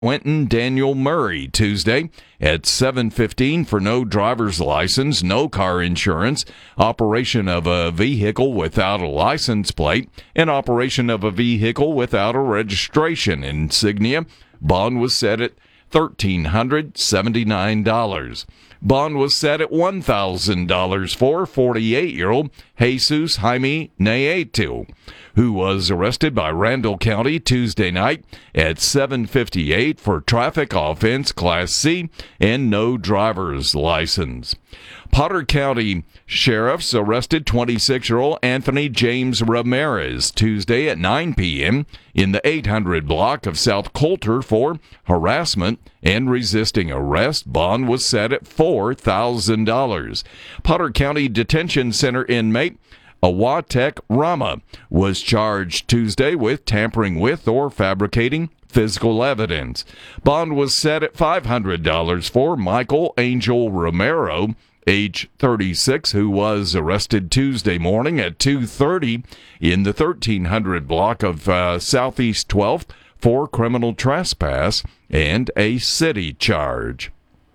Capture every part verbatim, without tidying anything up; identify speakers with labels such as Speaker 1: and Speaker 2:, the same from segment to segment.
Speaker 1: Quentin Daniel Murray Tuesday at seven fifteen for no driver's license, no car insurance, operation of a vehicle without a license plate, and operation of a vehicle without a registration insignia. Bond was set at one thousand three hundred seventy-nine dollars. Bond was set at one thousand dollars for forty-eight-year-old Jesus Jaime Nieto, who was arrested by Randall County Tuesday night at seven fifty-eight for traffic offense Class C and no driver's license. Potter County sheriffs arrested twenty-six-year-old Anthony James Ramirez Tuesday at nine p.m. in the eight hundred block of South Coulter for harassment and resisting arrest. Bond was set at four thousand dollars. Potter County Detention Center inmate Awatek Rama was charged Tuesday with tampering with or fabricating physical evidence. Bond was set at five hundred dollars for Michael Angel Romero, age thirty-six, who was arrested Tuesday morning at two thirty in the thirteen hundred block of uh, Southeast twelfth for criminal trespass and a city charge.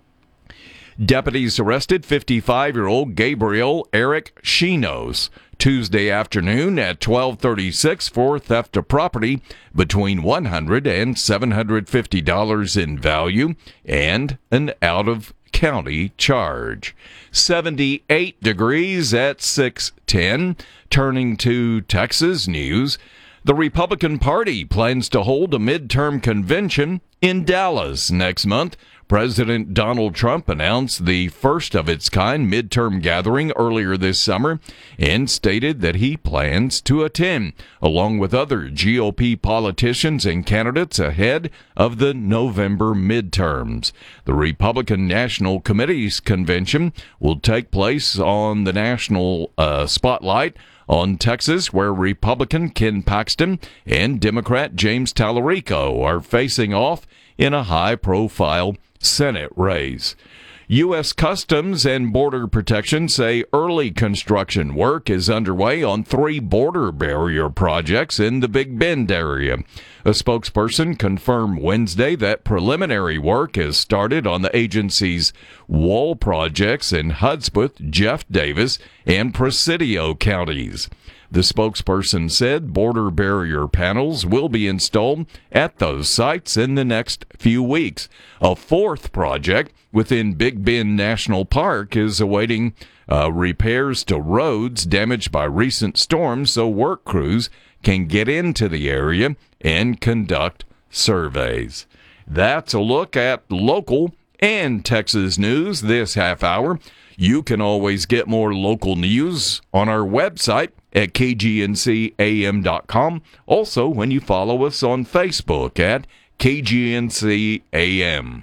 Speaker 1: Deputies arrested fifty-five-year-old Gabriel Eric Chinos Tuesday afternoon at twelve thirty-six for theft of property between one hundred dollars and seven hundred fifty dollars in value and an out-of-county charge. seventy-eight degrees at six ten. Turning to Texas news, the Republican Party plans to hold a midterm convention in Dallas next month. President Donald Trump announced the first of its kind midterm gathering earlier this summer and stated that he plans to attend, along with other G O P politicians and candidates ahead of the November midterms. The Republican National Committee's convention will take place on the national uh, spotlight on Texas, where Republican Ken Paxton and Democrat James Tallarico are facing off in a high-profile Senate race. U S Customs and Border Protection say early construction work is underway on three border barrier projects in the Big Bend area. A spokesperson confirmed Wednesday that preliminary work has started on the agency's wall projects in Hudspeth, Jeff Davis, and Presidio counties. The spokesperson said border barrier panels will be installed at those sites in the next few weeks. A fourth project within Big Bend National Park is awaiting uh, repairs to roads damaged by recent storms so work crews can get into the area and conduct surveys. That's a look at local and Texas news this half hour. You can always get more local news on our website at K G N C A M dot com. Also, when you follow us on Facebook at K G N C A M.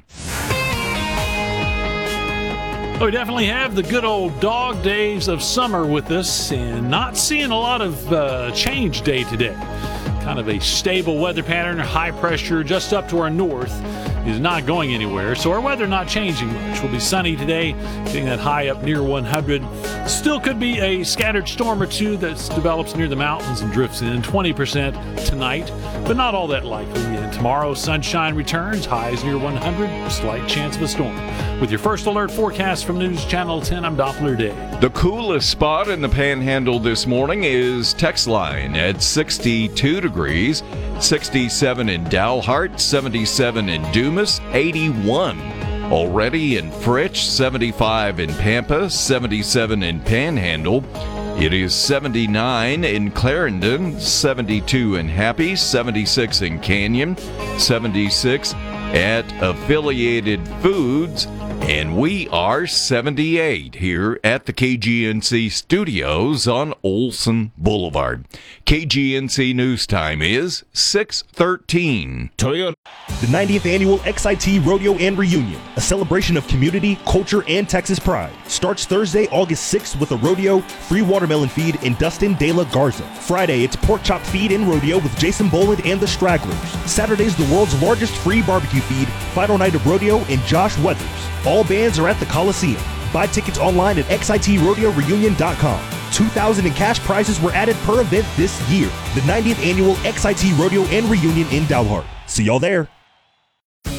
Speaker 2: We definitely have the good old dog days of summer with us, and not seeing a lot of uh, change day to day. Kind of a stable weather pattern, high pressure just up to our north is not going anywhere, so our weather not changing much. Will be sunny today, getting that high up near one hundred. Still could be a scattered storm or two that develops near the mountains and drifts in. twenty percent tonight, but not all that likely. And tomorrow, sunshine returns, highs near one hundred, slight chance of a storm. With your first alert forecast from News Channel ten, I'm Doppler Day.
Speaker 1: The coolest spot in the Panhandle this morning is Texline at sixty-two degrees, sixty-seven in Dalhart, seventy-seven in Dumas, eighty-one already in Fritch, seventy-five in Pampa, seventy-seven in Panhandle. It is seventy-nine in Clarendon, seventy-two in Happy, seventy-six in Canyon, seventy-six at Affiliated Foods, and we are seventy-eight here at the K G N C studios on Olson Boulevard. K G N C News Time is six thirteen.
Speaker 3: Toyota. The ninetieth Annual X I T Rodeo and Reunion, a celebration of community, culture, and Texas pride, starts Thursday, August sixth with a rodeo, free watermelon feed, and Dustin De La Garza. Friday, it's pork chop feed and rodeo with Jason Boland and the Stragglers. Saturday's the world's largest free barbecue feed, final night of rodeo, and Josh Weathers. All bands are at the Coliseum. Buy tickets online at X I T rodeo reunion dot com. two thousand dollars in cash prizes were added per event this year. The ninetieth Annual X I T Rodeo and Reunion in Dalhart. See y'all there.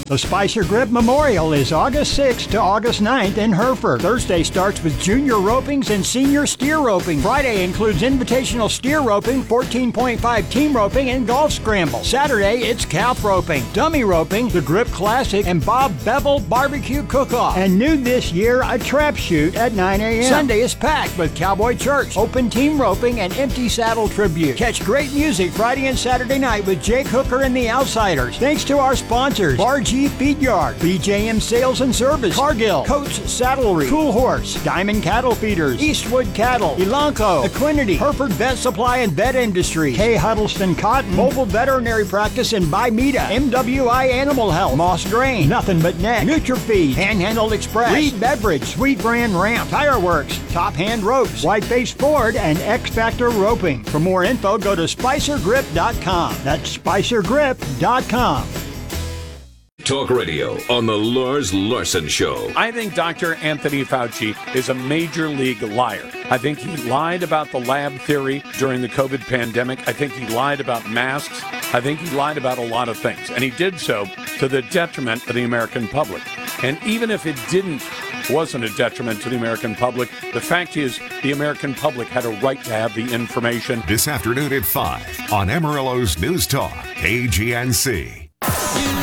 Speaker 4: The Spicer Grip Memorial is August sixth to August ninth in Hereford. Thursday starts with junior ropings and senior steer roping. Friday includes invitational steer roping, fourteen point five team roping, and golf scramble. Saturday, it's calf roping, dummy roping, the Grip Classic, and Bob Bevel Barbecue Cook-Off. And new this year, a trap shoot at nine a.m. Sunday is packed with Cowboy Church, open team roping, and empty saddle tribute. Catch great music Friday and Saturday night with Jake Hooker and the Outsiders. Thanks to our sponsors, Bar G Feed Yard, B J M Sales and Service, Cargill, Coach Saddlery, Cool Horse, Diamond Cattle Feeders, Eastwood Cattle, Elanco, Equinity, Hereford Vet Supply and Vet Industry, K. Huddleston Cotton, Mobile Veterinary Practice and Bimeda, M W I Animal Health, Moss Grain, Nothing But Neck, NutriFeed, Panhandle Express, Reed Beverage, Sweet Brand Ramp, Tire Works, Top Hand Ropes, Whiteface Ford, and X Factor Roping. For more info, go to spicer grip dot com. That's spicer grip dot com.
Speaker 5: Talk radio on the Lars Larson Show.
Speaker 6: I think Doctor Anthony Fauci is a major league liar. I think he lied about the lab theory during the COVID pandemic. I think he lied about masks. I think he lied about a lot of things. And he did so to the detriment of the American public. And even if it didn't, wasn't a detriment to the American public, the fact is the American public had a right to have the information.
Speaker 7: This afternoon at five on Amarillo's News Talk, A G N C.